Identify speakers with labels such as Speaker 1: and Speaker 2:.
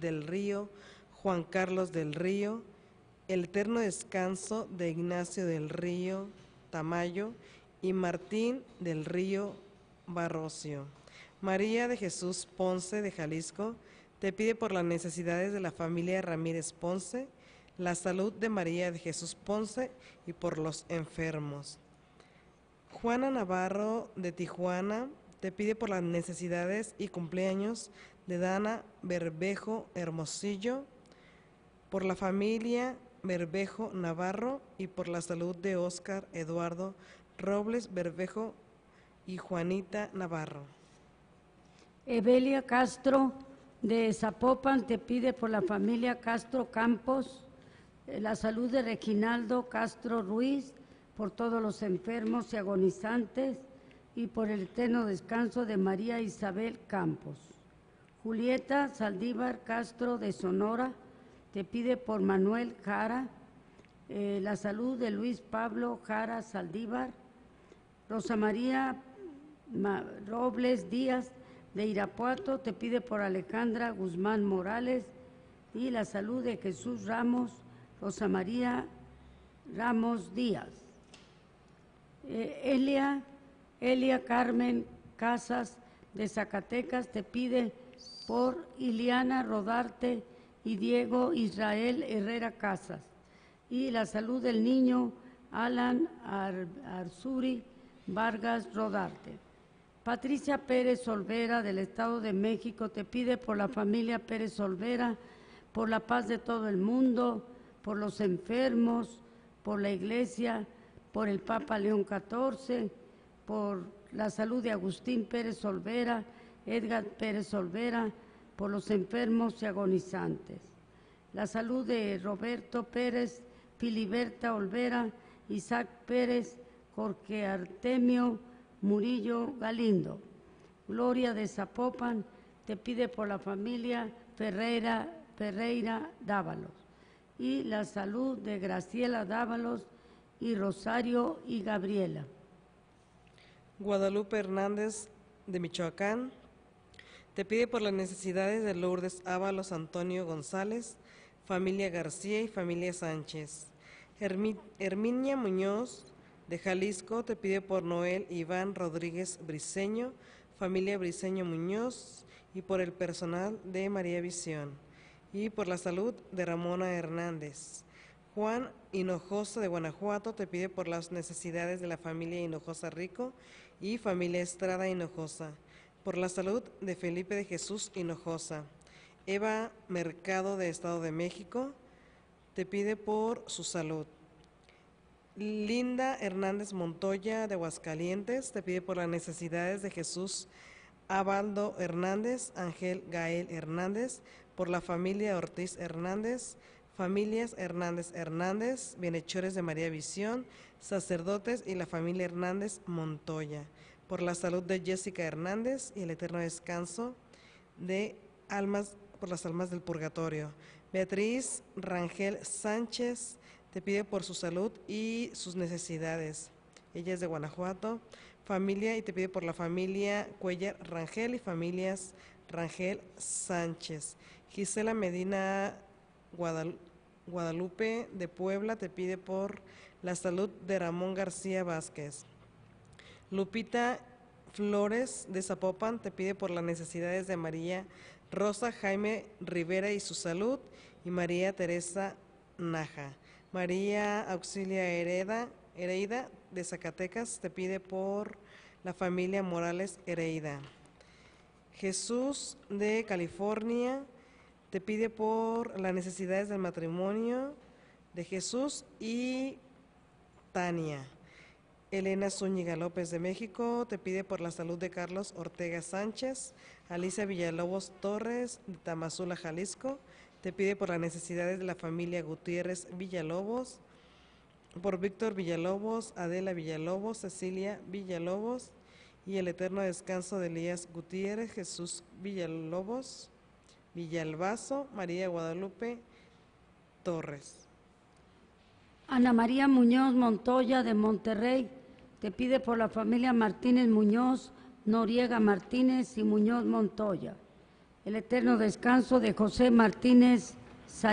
Speaker 1: del Río, Juan Carlos del Río, el eterno descanso de Ignacio del Río Tamayo y Martín del Río Barrocio. María de Jesús Ponce de Jalisco te pide por las necesidades de la familia Ramírez Ponce, la salud de María de Jesús Ponce y por los enfermos. Juana Navarro de Tijuana te pide por las necesidades y cumpleaños de Dana Berbejo Hermosillo, por la familia Berbejo Navarro y por la salud de Óscar Eduardo Robles Berbejo y Juanita Navarro.
Speaker 2: Evelia Castro de Zapopan te pide por la familia Castro Campos, la salud de Reginaldo Castro Ruiz, por todos los enfermos y agonizantes y por el eterno descanso de María Isabel Campos. Julieta Saldívar Castro de Sonora te pide por Manuel Jara, la salud de Luis Pablo Jara Saldívar. Rosa María Robles Díaz de Irapuato te pide por Alejandra Guzmán Morales y la salud de Jesús Ramos, Rosa María Ramos Díaz. Elia Carmen Casas de Zacatecas te pide por Iliana Rodarte y Diego Israel Herrera Casas y la salud del niño Alan Arzuri Vargas Rodarte. Patricia Pérez Olvera del Estado de México te pide por la familia Pérez Olvera, por la paz de todo el mundo, por los enfermos, por la Iglesia, por el Papa León XIV, por la salud de Agustín Pérez Olvera, Edgar Pérez Olvera, por los enfermos y agonizantes. La salud de Roberto Pérez, Filiberta Olvera, Isaac Pérez, Jorge Artemio Murillo Galindo. Gloria de Zapopan te pide por la familia Ferreira Dávalos y la salud de Graciela Dávalos y Rosario y Gabriela.
Speaker 1: Guadalupe Hernández de Michoacán te pide por las necesidades de Lourdes Ábalos Antonio González, familia García y familia Sánchez. Herminia Muñoz de Jalisco te pide por Noel Iván Rodríguez Briceño, familia Briceño Muñoz y por el personal de María Visión y por la salud de Ramona Hernández. Juan Hinojosa de Guanajuato te pide por las necesidades de la familia Hinojosa Rico y familia Estrada Hinojosa, por la salud de Felipe de Jesús Hinojosa. Eva Mercado de Estado de México te pide por su salud. Linda Hernández Montoya de Aguascalientes te pide por las necesidades de Jesús Abaldo Hernández, Ángel Gael Hernández, por la familia Ortiz Hernández, familias Hernández Hernández, bienhechores de María Visión, sacerdotes y la familia Hernández Montoya, por la salud de Jessica Hernández y el eterno descanso de almas, por las almas del purgatorio. Beatriz Rangel Sánchez te pide por su salud y sus necesidades. Ella es de Guanajuato, familia, y te pide por la familia Cuellar Rangel y familias Rangel Sánchez. Gisela Medina Guadalupe de Puebla te pide por la salud de Ramón García Vázquez. Lupita Flores de Zapopan te pide por las necesidades de María Rosa Jaime Rivera y su salud, y María Teresa Naja. María Auxilia Hereida de Zacatecas te pide por la familia Morales Hereida. Jesús de California te pide por las necesidades del matrimonio de Jesús y Tania. Elena Zúñiga López de México te pide por la salud de Carlos Ortega Sánchez. Alicia Villalobos Torres de Tamazula, Jalisco, te pide por las necesidades de la familia Gutiérrez Villalobos, por Víctor Villalobos, Adela Villalobos, Cecilia Villalobos y el eterno descanso de Elías Gutiérrez, Jesús Villalobos, Villalbazo, María Guadalupe Torres.
Speaker 2: Ana María Muñoz Montoya de Monterrey te pide por la familia Martínez Muñoz, Noriega Martínez y Muñoz Montoya. el eterno descanso de José Martínez